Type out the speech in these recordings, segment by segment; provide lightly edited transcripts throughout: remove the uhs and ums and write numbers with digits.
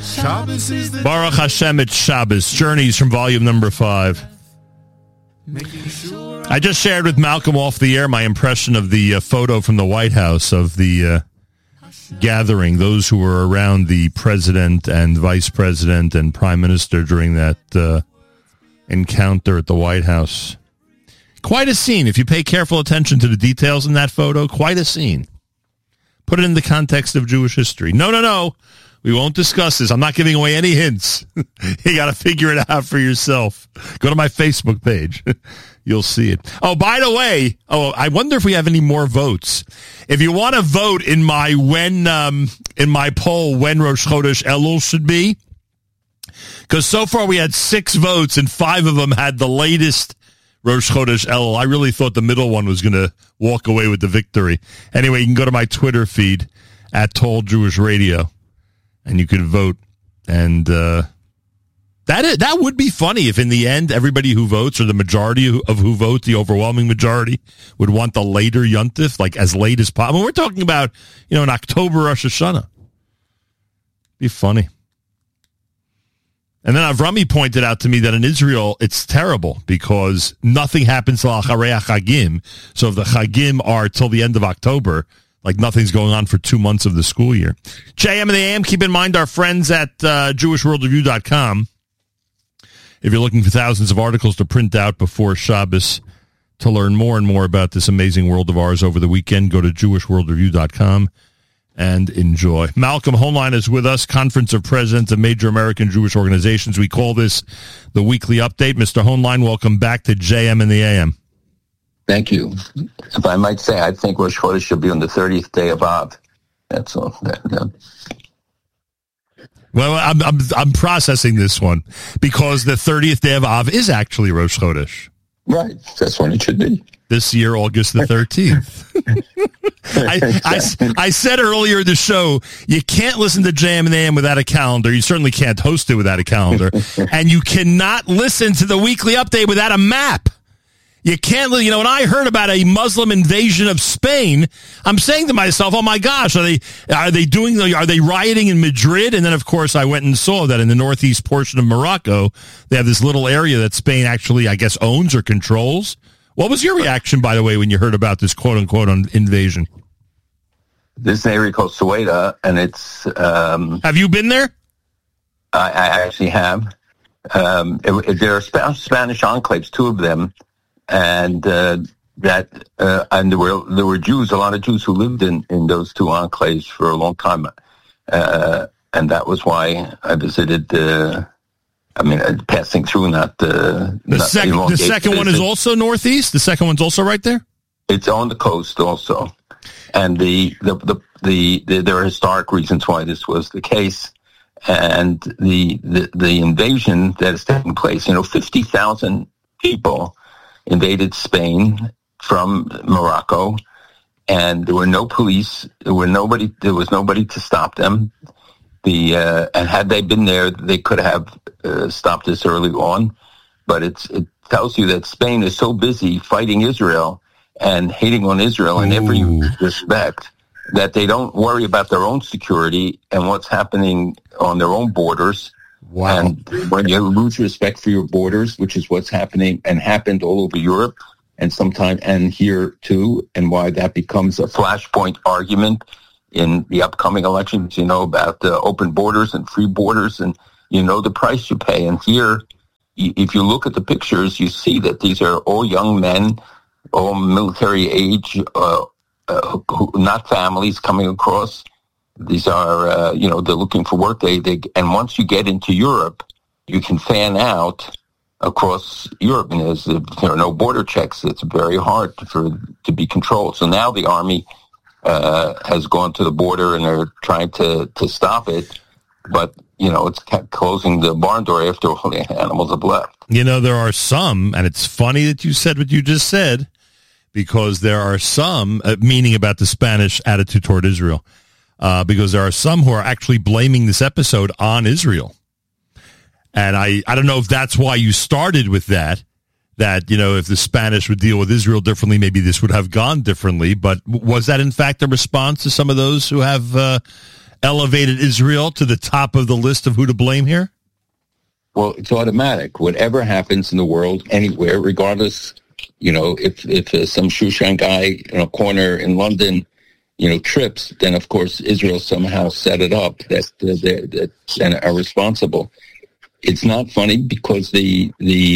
Baruch Hashem, it's Shabbos. Journeys from volume number 5. I just shared with Malcolm off the air my impression of the photo from the White House of the gathering, those who were around the president and vice president and prime minister during that encounter at the White House. Quite a scene. If you pay careful attention to the details in that photo, quite a scene. Put it in the context of Jewish history. No. We won't discuss this. I'm not giving away any hints. You got to figure it out for yourself. Go to my Facebook page. You'll see it. Oh, by the way, I wonder if we have any more votes. If you want to vote in my poll when Rosh Chodesh Elul should be, because so far we had 6 votes and 5 of them had the latest Rosh Chodesh Elul. I really thought the middle one was going to walk away with the victory. Anyway, you can go to my Twitter feed at Tall Jewish Radio, and you can vote. And that would be funny if in the end everybody who votes, or the majority of who vote, the overwhelming majority, would want the later Yontif, like as late as possible. I mean, we're talking about, in October Rosh Hashanah. Be funny. And then Avrami pointed out to me that in Israel, it's terrible because nothing happens till Acharei HaChagim. So if the Chagim are till the end of October, like nothing's going on for 2 months of the school year. JM and the AM, keep in mind our friends at JewishWorldReview.com. If you're looking for thousands of articles to print out before Shabbos to learn more and more about this amazing world of ours over the weekend, go to JewishWorldReview.com. And enjoy. Malcolm Hoenlein is with us, Conference of Presidents of Major American Jewish Organizations. We call this the Weekly Update. Mr. Hoenlein, welcome back to JM and the AM. Thank you. If I might say, I think Rosh Chodesh should be on the 30th day of Av. That's all. Well, I'm processing this one because the 30th day of Av is actually Rosh Chodesh. Right. That's when it should be. This year, August the 13th. I said earlier in the show, you can't listen to JM and AM without a calendar. You certainly can't host it without a calendar. And you cannot listen to the Weekly Update without a map. You can't, when I heard about a Muslim invasion of Spain, I'm saying to myself, oh my gosh, are they rioting in Madrid? And then, of course, I went and saw that in the northeast portion of Morocco, they have this little area that Spain actually, I guess, owns or controls. What was your reaction, by the way, when you heard about this quote-unquote invasion? This is an area called Ceuta, and it's... have you been there? I actually have. There are Spanish enclaves, 2 of them, and and there were Jews, a lot of Jews who lived in those 2 enclaves for a long time, and that was why I visited. Passing through, the second one is also northeast. The second one's also right there. It's on the coast also, and there are historic reasons why this was the case, and the invasion that is taking place. 50,000 people invaded Spain from Morocco, and there were no police. There was nobody to stop them. And had they been there, they could have stopped this early on. But it tells you that Spain is so busy fighting Israel and hating on Israel in every respect that they don't worry about their own security and what's happening on their own borders. Wow. And when you lose respect for your borders, which is what's happening and happened all over Europe and here too, and why that becomes a flashpoint argument in the upcoming elections, about open borders and free borders, and the price you pay. And here, if you look at the pictures, you see that these are all young men, all military age, not families coming across. These are, they're looking for work. And once you get into Europe, you can fan out across Europe. And if there are no border checks, it's very hard to be controlled. So now the army has gone to the border and they're trying to stop it. But, it's closing the barn door after all the animals have left. There are some, and it's funny that you said what you just said, because there are some, meaning about the Spanish attitude toward Israel, because there are some who are actually blaming this episode on Israel. And I don't know if that's why you started with that, if the Spanish would deal with Israel differently, maybe this would have gone differently. But was that, in fact, a response to some of those who have elevated Israel to the top of the list of who to blame here? Well, it's automatic. Whatever happens in the world, anywhere, regardless, if some Shushan guy in a corner in London, trips, then of course Israel somehow set it up that and are responsible. It's not funny because the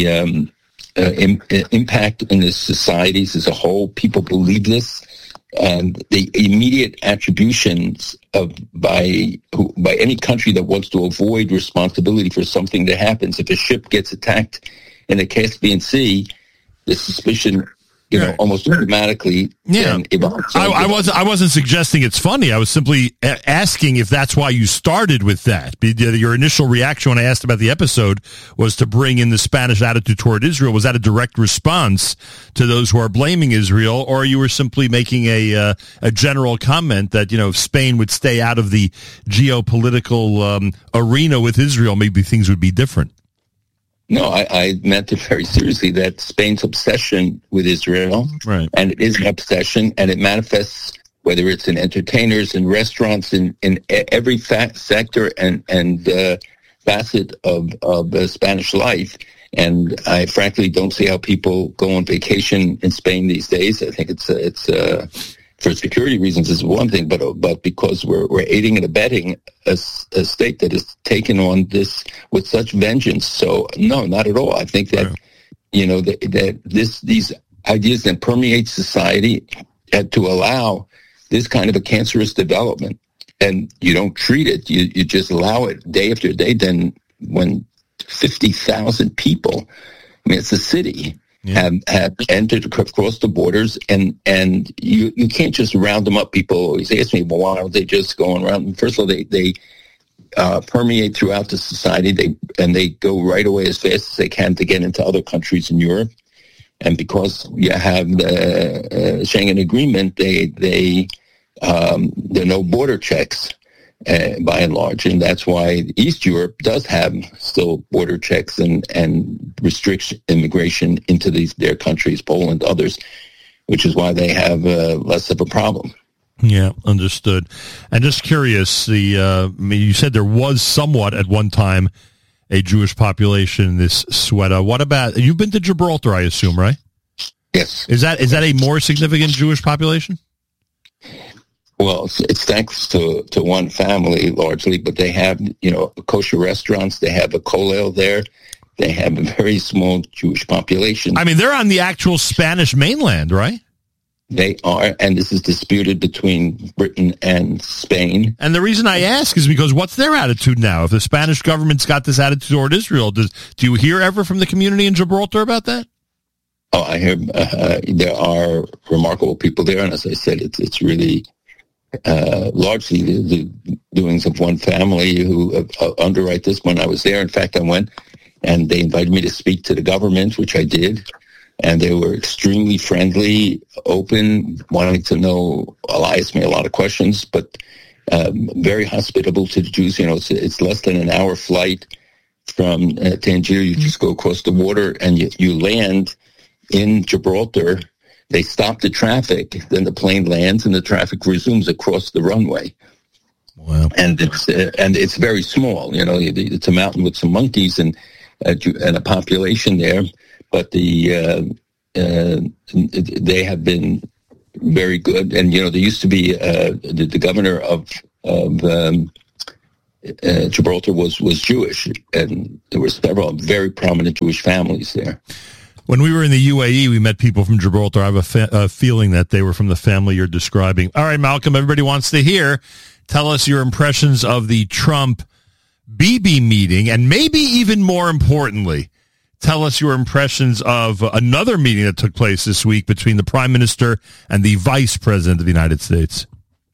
impact in the societies as a whole, people believe this, and the immediate attributions by any country that wants to avoid responsibility for something that happens. If a ship gets attacked in the Caspian Sea, the suspicion, almost automatically. Yeah, I wasn't suggesting it's funny. I was simply asking if that's why you started with that. Your initial reaction when I asked about the episode was to bring in the Spanish attitude toward Israel. Was that a direct response to those who are blaming Israel, or you were simply making a general comment that if Spain would stay out of the geopolitical arena with Israel, maybe things would be different? No, I meant it very seriously, that Spain's obsession with Israel, right, and it is an obsession, and it manifests, whether it's in entertainers and restaurants, in every sector and facet of Spanish life. And I frankly don't see how people go on vacation in Spain these days. I think it's for security reasons is one thing, but because we're aiding and abetting a state that has taken on this with such vengeance. So no, not at all. I think that these ideas then permeate society, and to allow this kind of a cancerous development, and you don't treat it, you just allow it day after day. Then when 50,000 people, it's a city, have entered across the borders, and you can't just round them up. People always ask me, well, why don't they just go around? First of all, they permeate throughout the society, they go right away as fast as they can to get into other countries in Europe. And because you have the Schengen Agreement, there are no border checks by and large, and that's why East Europe does have still border checks and restricts immigration into their countries, Poland, others, which is why they have less of a problem. Yeah, understood. And just curious, you said there was somewhat at one time a Jewish population in this Sweta. What about, you've been to Gibraltar, I assume, right? Yes. Is that a more significant Jewish population? Well, it's thanks to one family largely, but they have, kosher restaurants. They have a kollel there. They have a very small Jewish population. I mean, they're on the actual Spanish mainland, right? They are, and this is disputed between Britain and Spain. And the reason I ask is because what's their attitude now? If the Spanish government's got this attitude toward Israel, do you hear ever from the community in Gibraltar about that? Oh, I hear there are remarkable people there, and as I said, it's really largely the doings of one family who underwrite this. When I was there, in fact, I went, and they invited me to speak to the government, which I did. And they were extremely friendly, open, wanting to know. I asked me a lot of questions, but very hospitable to the Jews. It's less than an hour flight from Tangier. You just go across the water and you land in Gibraltar. They stop the traffic, then the plane lands and the traffic resumes across the runway. Wow! And it's very small. It's a mountain with some monkeys and a population there. But they have been very good, and there used to be the governor of Gibraltar was Jewish, and there were several very prominent Jewish families there. When we were in the UAE, we met people from Gibraltar. I have a feeling that they were from the family you're describing. All right, Malcolm, everybody wants to hear. Tell us your impressions of the Trump-Bibi meeting, and maybe even more importantly, tell us your impressions of another meeting that took place this week between the Prime Minister and the Vice President of the United States.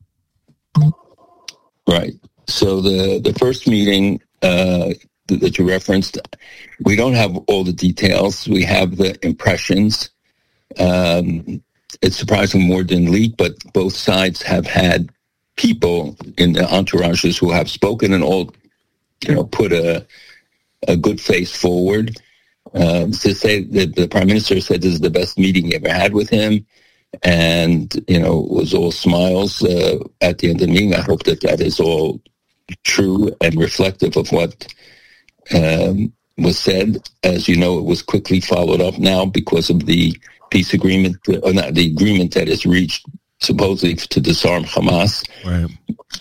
Right. So the first meeting that you referenced, we don't have all the details. We have the impressions. It's surprisingly more than leaked, but both sides have had people in the entourages who have spoken and all, put a good face forward. To say that the Prime Minister said this is the best meeting he ever had with him. and, it was all smiles at the end of the meeting. I hope that is all true and reflective of what was said. As you know, it was quickly followed up now because of the peace agreement, or not the agreement that is reached supposedly to disarm Hamas. Right.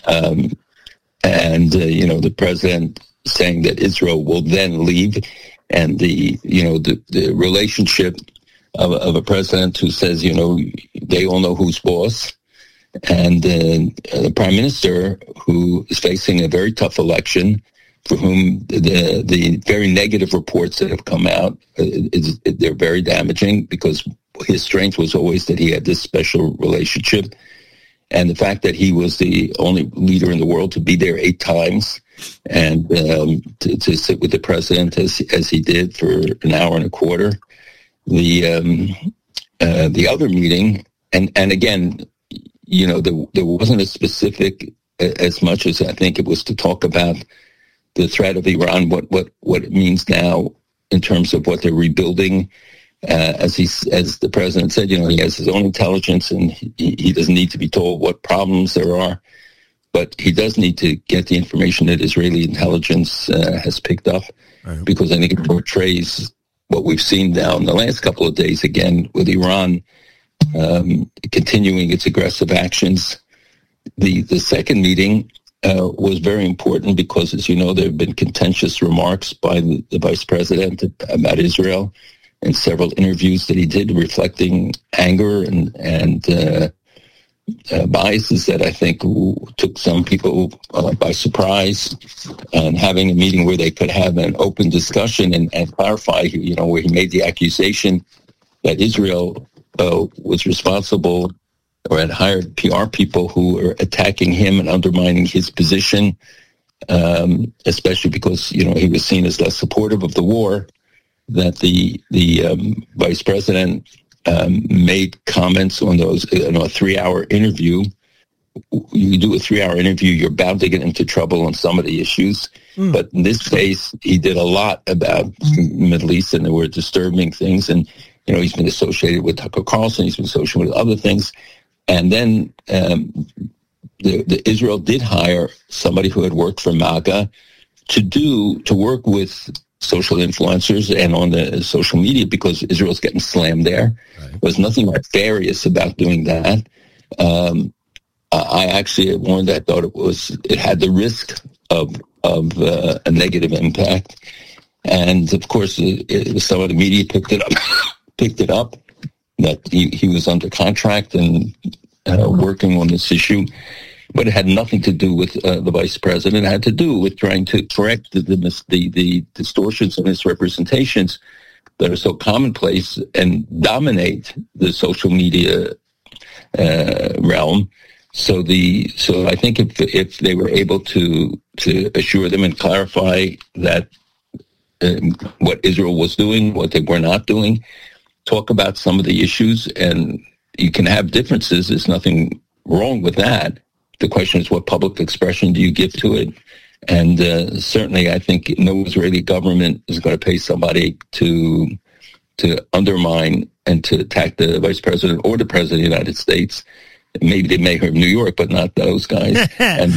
And the president saying that Israel will then leave, and the relationship of a president who says, they all know who's boss, and the prime minister who is facing a very tough election, for whom the very negative reports that have come out, they're very damaging, because his strength was always that he had this special relationship. And the fact that he was the only leader in the world to be there 8 times and to sit with the president as he did for an hour and a quarter. The other meeting, and again, there wasn't a specific as much as I think it was to talk about the threat of Iran, what it means now in terms of what they're rebuilding. As the president said, he has his own intelligence, and he doesn't need to be told what problems there are, but he does need to get the information that Israeli intelligence has picked up, right, because I think it portrays what we've seen now in the last couple of days, again, with Iran continuing its aggressive actions. The second meeting was very important because, as you know, there have been contentious remarks by the vice president about Israel, and several interviews that he did reflecting anger and biases that I think took some people by surprise. And having a meeting where they could have an open discussion and clarify, where he made the accusation that Israel was responsible or had hired PR people who were attacking him and undermining his position, especially because, he was seen as less supportive of the war. That the vice president made comments on those in a 3-hour interview. You do a 3-hour interview, you're bound to get into trouble on some of the issues. But in this case, he did a lot about the Middle East, and there were disturbing things. And, he's been associated with Tucker Carlson, he's been associated with other things. And then Israel did hire somebody who had worked for MAGA to work with social influencers and on the social media, because Israel's getting slammed there. Right. There's nothing nefarious about doing that. I actually warned that I thought it had the risk of a negative impact. And of course, some of the media picked it up that he was under contract and working on this issue. But it had nothing to do with the vice president. It had to do with trying to correct the distortions and misrepresentations that are so commonplace and dominate the social media realm. So I think if they were able to assure them and clarify that what Israel was doing, what they were not doing, talk about some of the issues, and you can have differences. There's nothing wrong with that. The question is, what public expression do you give to it? And certainly, I think no Israeli government is going to pay somebody to undermine and to attack the vice president or the president of the United States. Maybe they may hurt New York, but not those guys. And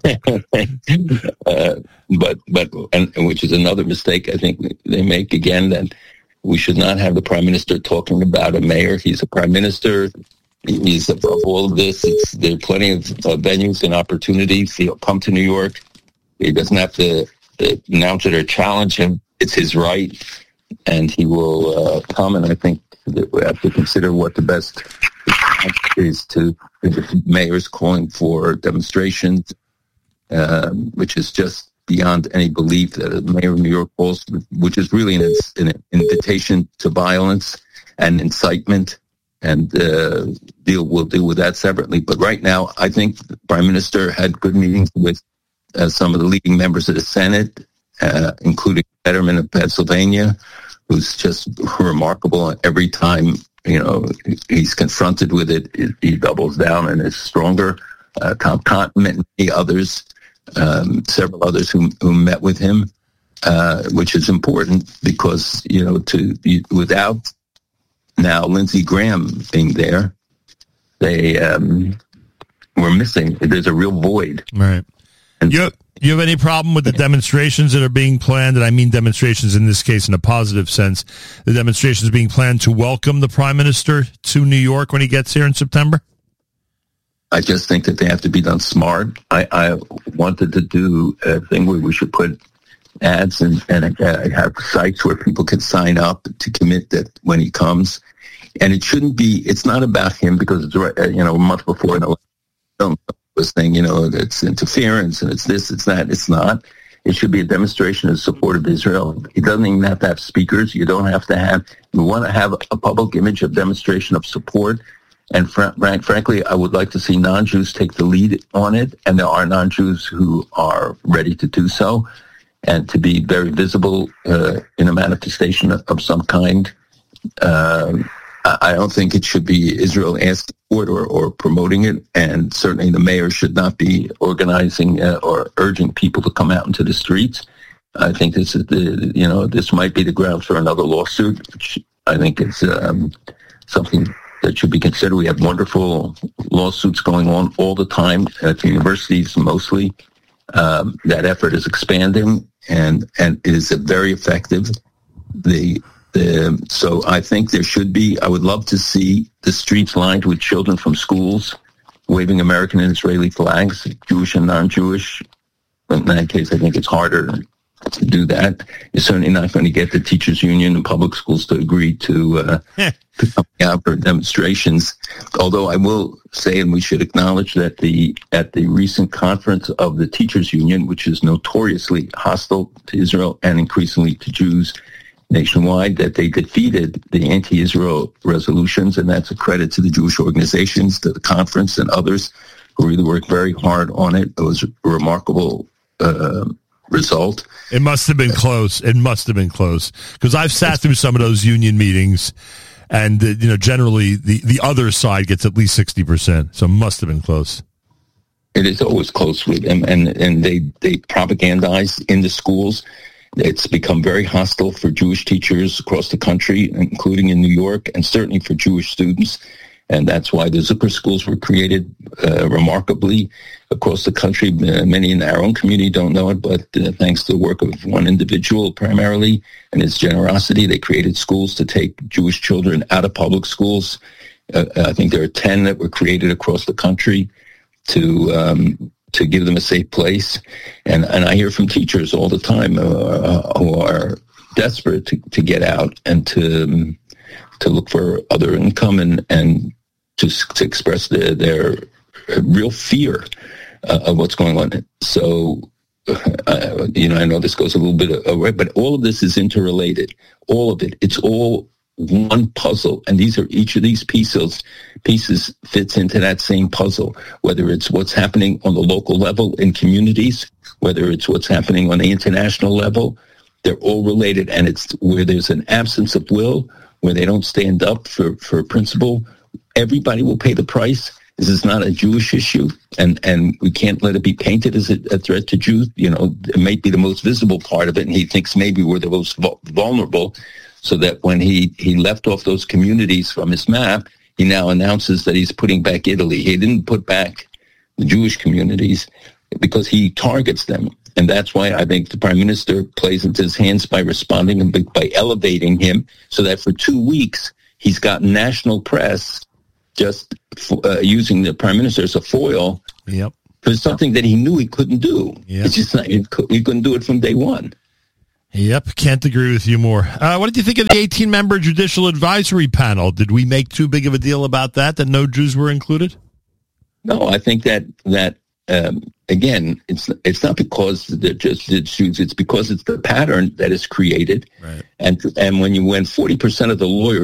but which is another mistake I think they make again, that we should not have the prime minister talking about a mayor. He's a prime minister. He's above all of this. There are plenty of venues and opportunities. He'll come to New York. He doesn't have to announce it or challenge him. It's his right, and he will come. And I think that we have to consider what the best is to mayors calling for demonstrations, which is just beyond any belief that a mayor of New York calls, which is really an invitation to violence and incitement. And we'll deal with that separately. But right now, I think the prime minister had good meetings with some of the leading members of the Senate, including Fetterman of Pennsylvania, who's just remarkable. Every time he's confronted with it, he doubles down and is stronger. Tom Cotton and many others, several others who met with him, which is important because without now Lindsey Graham being there, we're missing. There's a real void. Right. And you have any problem with the demonstrations that are being planned? And I mean demonstrations in this case in a positive sense. The demonstrations being planned to welcome the prime minister to New York when he gets here in September? I just think that they have to be done smart. I wanted to do a thing where we should put ads and have sites where people can sign up to commit that when he comes. And it's not about him because it's, a month before an election was saying, it's interference and it's this, it's that. It's not. It should be a demonstration of support of Israel. He doesn't even have to have speakers. You don't have to have, you want to have a public image of demonstration of support. And frankly, I would like to see non-Jews take the lead on it. And there are non-Jews who are ready to do so and to be very visible in a manifestation of some kind. I don't think it should be Israel asking for it or promoting it, and certainly the mayor should not be organizing or urging people to come out into the streets. I think this is this might be the ground for another lawsuit, which I think is something that should be considered. We have wonderful lawsuits going on all the time at the universities, mostly. That effort is expanding and is very effective. So I think there should be, I would love to see the streets lined with children from schools waving American and Israeli flags, Jewish and non-Jewish. In that case, I think it's harder to do that. You're certainly not going to get the teachers union and public schools to agree to come out for demonstrations. Although I will say, and we should acknowledge that at the recent conference of the teachers union, which is notoriously hostile to Israel and increasingly to Jews nationwide, that they defeated the anti-Israel resolutions, and that's a credit to the Jewish organizations, to the conference and others who really worked very hard on it. It was a remarkable result. It must have been close. It must have been close because I've sat through some of those union meetings, and generally the other side gets at least 60%. So it must have been close. It is always close with them, and they propagandize in the schools. It's become very hostile for Jewish teachers across the country, including in New York, and certainly for Jewish students. And that's why the Zucker schools were created remarkably across the country. Many in our own community don't know it, but thanks to the work of one individual primarily and his generosity, they created schools to take Jewish children out of public schools. I think there are 10 that were created across the country to give them a safe place. And I hear from teachers all the time who are desperate to get out and to look for other income and to express their real fear of what's going on. So, I know this goes a little bit away, but all of this is interrelated. All of it. It's all one puzzle, and each of these pieces fits into that same puzzle, whether it's what's happening on the local level in communities, whether it's what's happening on the international level. They're all related, and it's where there's an absence of will, where they don't stand up for principle. Everybody will pay the price. This is not a Jewish issue, and we can't let it be painted as a threat to Jews. It may be the most visible part of it, and he thinks maybe we're the most vulnerable. So that when he left off those communities from his map, he now announces that he's putting back Italy. He didn't put back the Jewish communities because he targets them. And that's why I think the prime minister plays into his hands by responding and by elevating him so that for 2 weeks, he's got national press just using the prime minister as a foil for something that he knew he couldn't do. Yep. It's just he couldn't do it from day one. Yep, can't agree with you more. What did you think of the 18-member judicial advisory panel? Did we make too big of a deal about that no Jews were included? No, I think that again, it's not because they're just the Jews. It's because it's the pattern that is created, right. And when 40% of the lawyers